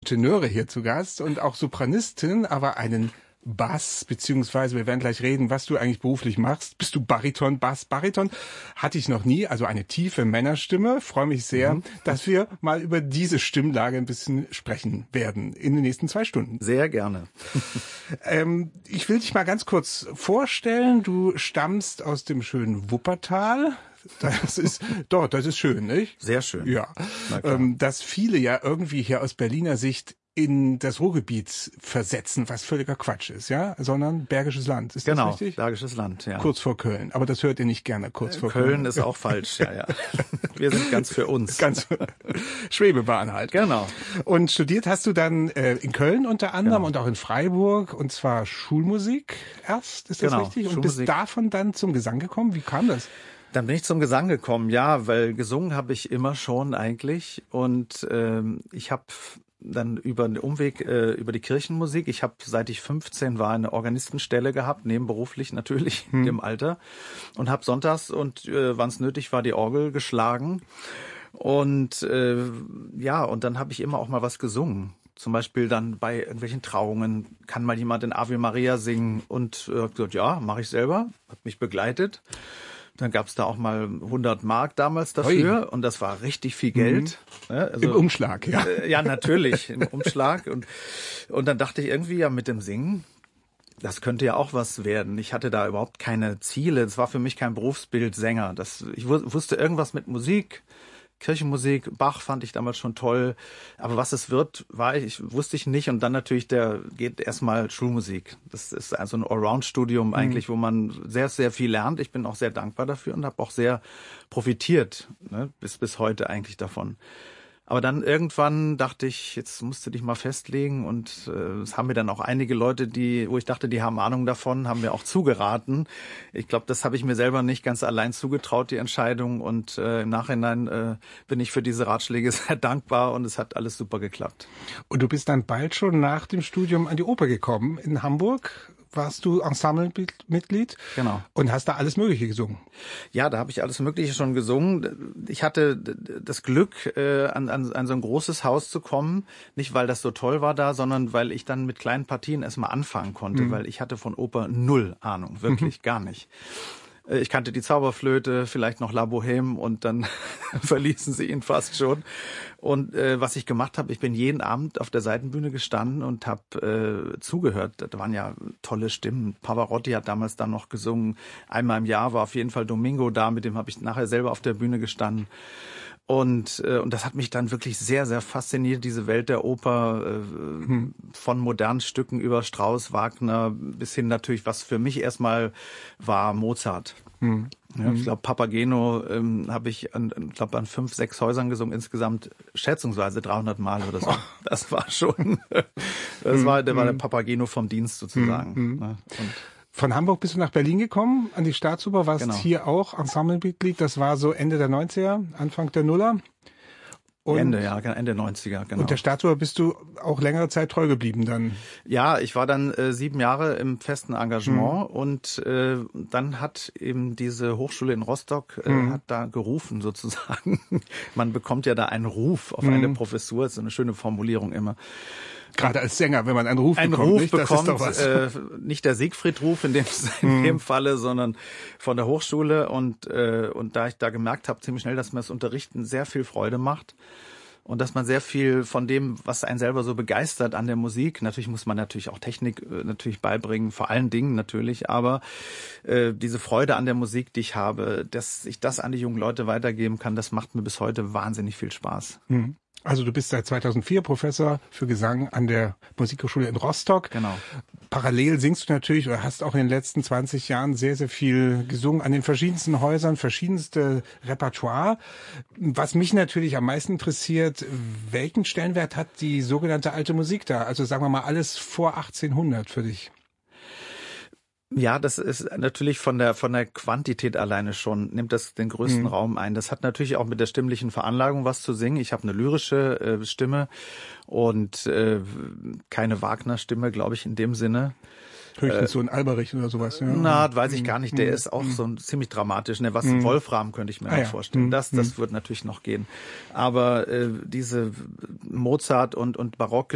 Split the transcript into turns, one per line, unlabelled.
Tenöre hier zu Gast und auch Sopranistin, aber einen Bass, beziehungsweise wir werden gleich reden, was du eigentlich beruflich machst. Bist du Bariton, Bass, Bariton? Hatte ich noch nie, also eine tiefe Männerstimme. Freue mich sehr, dass wir mal über diese Stimmlage ein bisschen sprechen werden in den nächsten 2 Stunden.
Sehr gerne.
Ich will dich mal ganz kurz vorstellen. Du stammst aus dem schönen Wuppertal. Das ist schön, nicht?
Sehr schön.
Ja, dass viele ja irgendwie hier aus Berliner Sicht in das Ruhrgebiet versetzen, was völliger Quatsch ist, ja, sondern Bergisches Land. Ist das richtig?
Genau, Bergisches Land, ja.
Kurz vor Köln. Aber das hört ihr nicht gerne, kurz vor Köln.
Köln ist auch falsch, ja. Wir sind ganz für uns.
Ganz Schwebebahn halt.
Genau.
Und studiert hast du dann in Köln unter anderem und auch in Freiburg, und zwar Schulmusik erst, ist das richtig? Und bist davon dann zum Gesang gekommen? Wie kam das?
Dann bin ich zum Gesang gekommen, ja, weil gesungen habe ich immer schon eigentlich, und ich habe dann über den Umweg über die Kirchenmusik. Ich habe, seit ich 15 war, eine Organistenstelle gehabt, nebenberuflich natürlich in dem Alter, und habe sonntags und wann es nötig war, die Orgel geschlagen. Und und dann habe ich immer auch mal was gesungen. Zum Beispiel dann bei irgendwelchen Trauungen kann mal jemand in Ave Maria singen, und gesagt, ja, mache ich selber, hat mich begleitet. Dann gab's da auch mal 100 Mark damals dafür. Ui. Und das war richtig viel Geld.
Also, im Umschlag, ja.
Ja, natürlich, im Umschlag. Und dann dachte ich irgendwie, ja, mit dem Singen, das könnte ja auch was werden. Ich hatte da überhaupt keine Ziele. Es war für mich kein Berufsbild Sänger. Ich wusste irgendwas mit Musik. Kirchenmusik, Bach fand ich damals schon toll, aber was es wird, wusste ich nicht. Und dann natürlich geht erstmal Schulmusik. Das ist also ein Allround-Studium eigentlich, wo man sehr, sehr viel lernt. Ich bin auch sehr dankbar dafür und habe auch sehr profitiert, ne, bis heute eigentlich davon. Aber dann irgendwann dachte ich, jetzt musst du dich mal festlegen, und es haben mir dann auch einige Leute, wo ich dachte, die haben Ahnung davon, haben mir auch zugeraten. Ich glaube, das habe ich mir selber nicht ganz allein zugetraut, die Entscheidung, und im Nachhinein bin ich für diese Ratschläge sehr dankbar, und es hat alles super geklappt.
Und du bist dann bald schon nach dem Studium an die Oper gekommen in Hamburg. Warst du Ensemblemitglied?
Genau.
Und hast da alles Mögliche gesungen?
Ja, da habe ich alles Mögliche schon gesungen. Ich hatte das Glück, an so ein großes Haus zu kommen. Nicht, weil das so toll war da, sondern weil ich dann mit kleinen Partien erstmal anfangen konnte, weil ich hatte von Oper 0 Ahnung, wirklich gar nicht. Ich kannte die Zauberflöte, vielleicht noch La Bohème, und dann verließen sie ihn fast schon. Und was ich gemacht habe, ich bin jeden Abend auf der Seitenbühne gestanden und habe zugehört. Da waren ja tolle Stimmen. Pavarotti hat damals dann noch gesungen. Einmal im Jahr war auf jeden Fall Domingo da, mit dem habe ich nachher selber auf der Bühne gestanden. Und das hat mich dann wirklich sehr, sehr fasziniert, diese Welt der Oper, von modernen Stücken über Strauss, Wagner bis hin natürlich, was für mich erstmal war, Mozart. Ja, ich glaube, Papageno habe ich an 5, 6 Häusern gesungen, insgesamt schätzungsweise 300 Mal oder so. Das war schon, der war der Papageno vom Dienst sozusagen. Ne? Und
von Hamburg bist du nach Berlin gekommen, an die Staatsoper, warst hier auch Ensemblemitglied. Das war so Ende der 90er, Anfang der Nuller. Und
Ende 90er, genau.
Und der Staatsoper bist du auch längere Zeit treu geblieben dann?
Ja, ich war dann 7 Jahre im festen Engagement, und dann hat eben diese Hochschule in Rostock hat da gerufen sozusagen. Man bekommt ja da einen Ruf auf eine Professur, das ist eine schöne Formulierung immer.
Gerade als Sänger, wenn man einen Ruf bekommt,
das ist doch was. Nicht der Siegfried-Ruf in dem Falle, sondern von der Hochschule, und da ich da gemerkt habe ziemlich schnell, dass mir das Unterrichten sehr viel Freude macht und dass man sehr viel von dem, was einen selber so begeistert an der Musik, natürlich muss man natürlich auch Technik natürlich beibringen, vor allen Dingen natürlich, aber diese Freude an der Musik, die ich habe, dass ich das an die jungen Leute weitergeben kann, das macht mir bis heute wahnsinnig viel Spaß.
Also du bist seit 2004 Professor für Gesang an der Musikhochschule in Rostock.
Genau.
Parallel singst du natürlich oder hast auch in den letzten 20 Jahren sehr, sehr viel gesungen an den verschiedensten Häusern, verschiedenste Repertoire. Was mich natürlich am meisten interessiert, welchen Stellenwert hat die sogenannte alte Musik da? Also sagen wir mal alles vor 1800 für dich.
Ja, das ist natürlich von der Quantität alleine schon, nimmt das den größten Raum ein. Das hat natürlich auch mit der stimmlichen Veranlagung was zu singen. Ich habe eine lyrische Stimme und keine Wagner-Stimme, glaube ich, in dem Sinne.
Höchstens so ein Alberich oder sowas. Ja.
Na, weiß ich gar nicht. Der ist auch so ziemlich dramatisch. Ne? Was Wolfram könnte ich mir noch vorstellen. Das wird natürlich noch gehen. Aber diese Mozart und Barock